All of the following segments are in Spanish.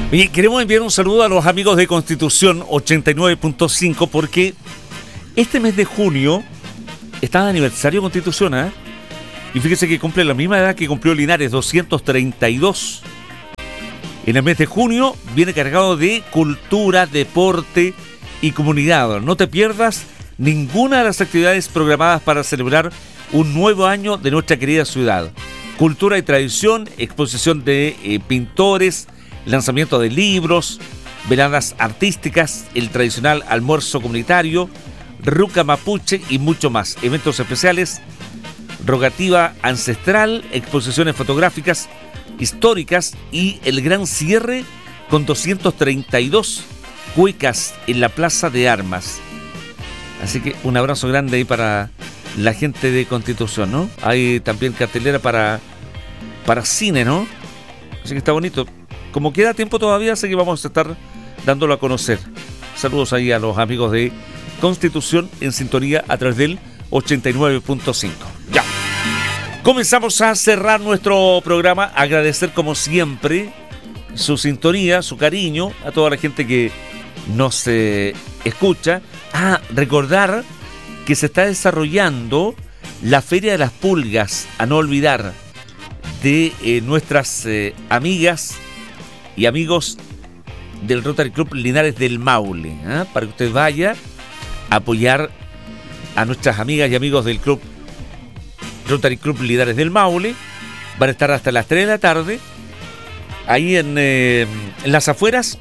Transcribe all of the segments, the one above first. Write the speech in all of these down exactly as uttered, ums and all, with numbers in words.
Y queremos enviar un saludo a los amigos de Constitución ochenta y nueve punto cinco porque este mes de junio está de aniversario Constitución, ¿eh? Y fíjese que cumple la misma edad que cumplió Linares, doscientos treinta y dos. En el mes de junio viene cargado de cultura, deporte y comunidad. No te pierdas ninguna de las actividades programadas para celebrar un nuevo año de nuestra querida ciudad. Cultura y tradición, exposición de eh, pintores, lanzamiento de libros, veladas artísticas, el tradicional almuerzo comunitario, ruca mapuche y mucho más. Eventos especiales, rogativa ancestral, exposiciones fotográficas históricas y el gran cierre con doscientas treinta y dos cuecas en la Plaza de Armas. Así que un abrazo grande ahí para la gente de Constitución, ¿no? Hay también cartelera para, para cine, ¿no? Así que está bonito. Como queda tiempo todavía, así que vamos a estar dándolo a conocer. Saludos ahí a los amigos de Constitución en sintonía a través del ochenta y nueve punto cinco. Ya. Comenzamos a cerrar nuestro programa. Agradecer como siempre su sintonía, su cariño a toda la gente que nos eh, escucha. Ah, recordar que se está desarrollando la Feria de las Pulgas, a no olvidar, de eh, nuestras eh, amigas y amigos del Rotary Club Linares del Maule, ¿eh? Para que usted vaya a apoyar a nuestras amigas y amigos del Club Rotary Club Linares del Maule. Van a estar hasta las tres de la tarde ahí en, eh, en las afueras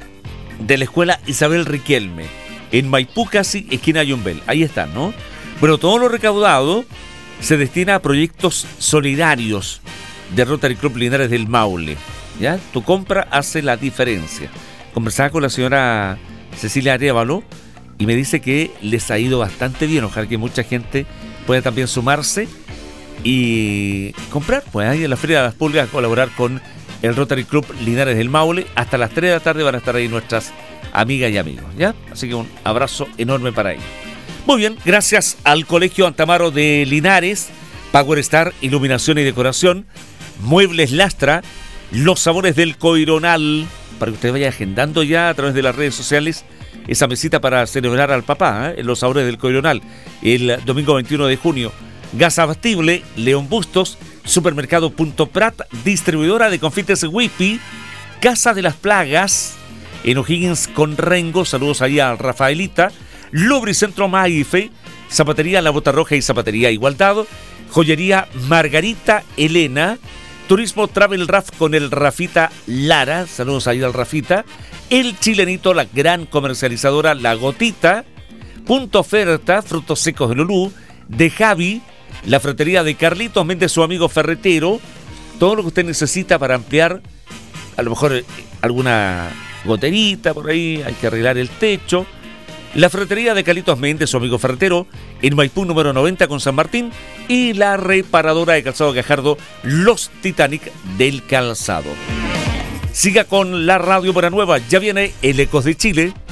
de la escuela Isabel Riquelme, en Maipú, casi esquina Yumbel. Ahí están, ¿no? Bueno, todo lo recaudado se destina a proyectos solidarios de Rotary Club Linares del Maule. ¿Ya? Tu compra hace la diferencia. Conversaba con la señora Cecilia Arévalo y me dice que les ha ido bastante bien. Ojalá que mucha gente pueda también sumarse y comprar, pues ahí en la Feria de las Pulgas, colaborar con el Rotary Club Linares del Maule. Hasta las tres de la tarde van a estar ahí nuestras amigas y amigos, ¿ya? Así que un abrazo enorme para ellos. Muy bien, gracias al Colegio Antamaro de Linares, Power Star, Iluminación y Decoración, Muebles Lastra, Los Sabores del Coironal, para que usted vaya agendando ya a través de las redes sociales esa mesita para celebrar al papá, ¿eh? En Los Sabores del Coironal, el domingo veintiuno de junio. Gas Abastible, León Bustos, Supermercado Punto Prat, distribuidora de confites Whippy, Casa de las Plagas, en O'Higgins con Rengo, saludos ahí a Rafaelita, Lubricentro Maife, Zapatería La Bota Roja y Zapatería Igualdad, Joyería Margarita Elena, Turismo Travel Raf con el Rafita Lara, saludos ahí al Rafita, El Chilenito, la gran comercializadora La Gotita, Punto Oferta, Frutos Secos de Lulú, de Javi, la Ferretería de Carlitos Méndez, su amigo ferretero, todo lo que usted necesita para ampliar, a lo mejor alguna goterita por ahí, hay que arreglar el techo. La Ferretería de Carlitos Méndez, su amigo ferretero, en Maipú número noventa con San Martín, y la reparadora de calzado Gajardo, Los Titanic del Calzado. Siga con la Radio Buena Nueva, ya viene el Ecos de Chile.